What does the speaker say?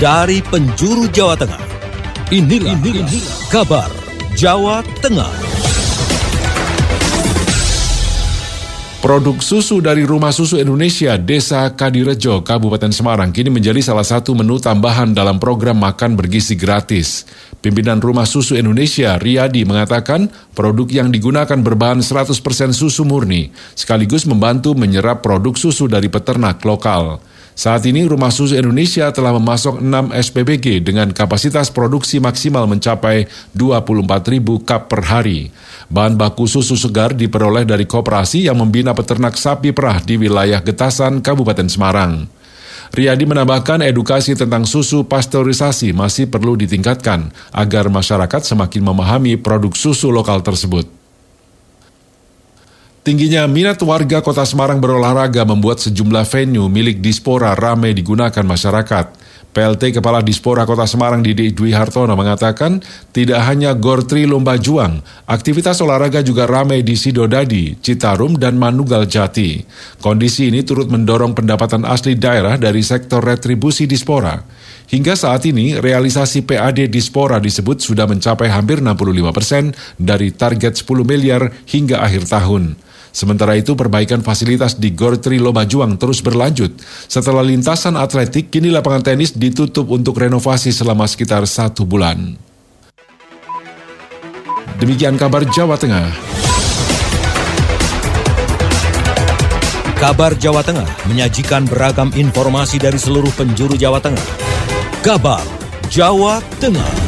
dari penjuru Jawa Tengah. Inilah kabar Jawa Tengah. Produk susu dari Rumah Susu Indonesia Desa Kadirejo, Kabupaten Semarang kini menjadi salah satu menu tambahan dalam program makan bergizi gratis. Pimpinan Rumah Susu Indonesia, Riyadi, mengatakan produk yang digunakan berbahan 100% susu murni, sekaligus membantu menyerap produk susu dari peternak lokal. Saat ini Rumah Susu Indonesia telah memasok 6 SPBG dengan kapasitas produksi maksimal mencapai 24.000 cup per hari. Bahan baku susu segar diperoleh dari koperasi yang membina peternak sapi perah di wilayah Getasan, Kabupaten Semarang. Riyadi menambahkan edukasi tentang susu pasteurisasi masih perlu ditingkatkan agar masyarakat semakin memahami produk susu lokal tersebut. Tingginya minat warga Kota Semarang berolahraga membuat sejumlah venue milik Dispora ramai digunakan masyarakat. PLT Kepala Dispora Kota Semarang Didi Dwi Hartono mengatakan tidak hanya Gor Tri Lomba Juang, aktivitas olahraga juga ramai di Sidodadi, Citarum, dan Manugal Jati. Kondisi ini turut mendorong pendapatan asli daerah dari sektor retribusi Dispora. Hingga saat ini, realisasi PAD Dispora disebut sudah mencapai hampir 65% dari target 10 miliar hingga akhir tahun. Sementara itu, perbaikan fasilitas di Gor Tri Lomba Juang terus berlanjut. Setelah lintasan atletik, kini lapangan tenis ditutup untuk renovasi selama sekitar 1 bulan. Demikian kabar Jawa Tengah. Kabar Jawa Tengah menyajikan beragam informasi dari seluruh penjuru Jawa Tengah. Kabar Jawa Tengah.